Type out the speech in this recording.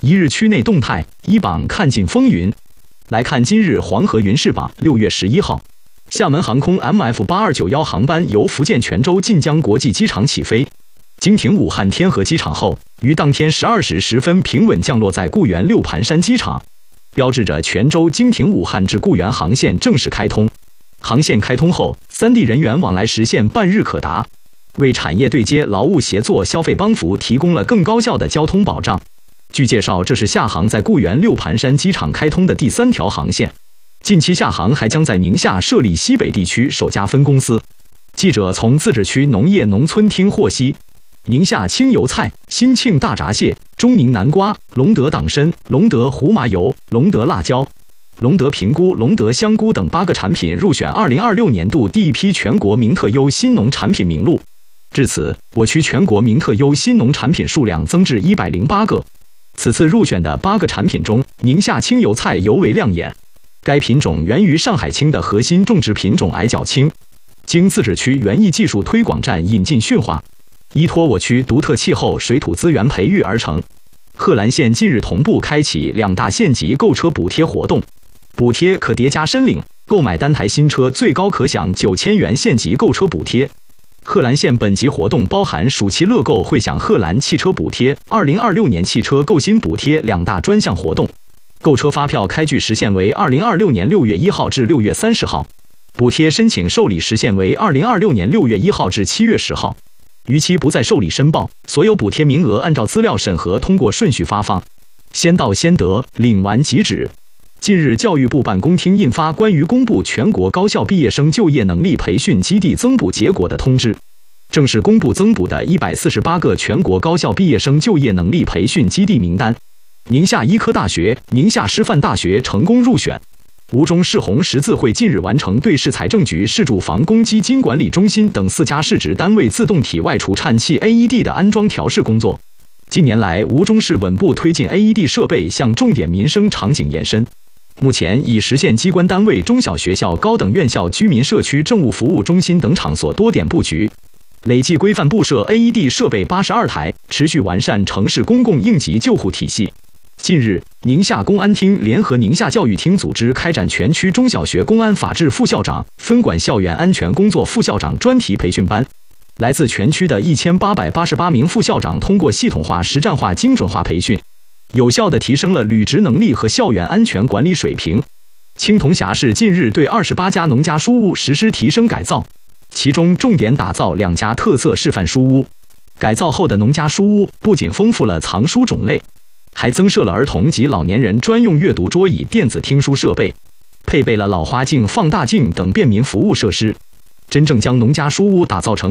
一日区内动态，一榜看尽风云。来看今日黄河云事榜。6月11号，厦门航空 MF8291 航班由福建泉州晋江国际机场起飞，经停武汉天河机场后，于当天12时10分平稳降落在固原六盘山机场，标志着泉州经停武汉至固原航线正式开通。航线开通后，3地人员往来实现半日可达，为产业对接、劳务协作、消费帮扶提供了更高效的交通保障。据介绍，这是厦航在固原六盘山机场开通的第3条航线。近期厦航还将在宁夏设立西北地区首家分公司。记者从自治区农业农村厅获悉，宁夏青油菜、新庆大闸蟹、中宁南瓜、隆德党参、隆德胡麻油、隆德辣椒、隆德平菇、隆德香菇等8个产品入选2026年度第一批全国名特优新农产品名录。至此，我区全国名特优新农产品数量增至108个。此次入选的8个产品中，宁夏青油菜尤为亮眼。该品种源于上海青的核心种植品种矮脚青，经自治区园艺技术推广站引进驯化，依托我区独特气候、水土资源培育而成。贺兰县近日同步开启2大县级购车补贴活动，补贴可叠加申领，购买单台新车最高可享9000元县级购车补贴。贺兰县本级活动包含暑期乐购会享贺兰汽车补贴、2026年汽车购新补贴2大专项活动。购车发票开具时限为2026年6月1号至6月30号，补贴申请受理时限为2026年6月1号至7月10号。逾期不再受理申报，所有补贴名额按照资料审核通过顺序发放，先到先得，领完即止。近日，教育部办公厅印发关于公布全国高校毕业生就业能力培训基地增补结果的通知，正式公布增补的148个全国高校毕业生就业能力培训基地名单。宁夏医科大学、宁夏师范大学成功入选。吴中市红十字会近日完成对市财政局市住房公积金管理中心等4家市直单位自动体外除颤器 AED 的安装调试工作。近年来，吴中市稳步推进 AED 设备向重点民生场景延伸。目前已实现机关单位、中小学校、高等院校、居民社区政务服务中心等场所多点布局，累计规范布设 AED 设备82台，持续完善城市公共应急救护体系。近日，宁夏公安厅联合宁夏教育厅组织开展全区中小学公安法治副校长、分管校园安全工作副校长专题培训班。来自全区的1888名副校长通过系统化、实战化、精准化培训，有效地提升了履职能力和校园安全管理水平。青铜峡市近日对28家农家书屋实施提升改造，其中重点打造2家特色示范书屋。改造后的农家书屋不仅丰富了藏书种类，还增设了儿童及老年人专用阅读桌椅、电子听书设备，配备了老花镜、放大镜等便民服务设施，真正将农家书屋打造成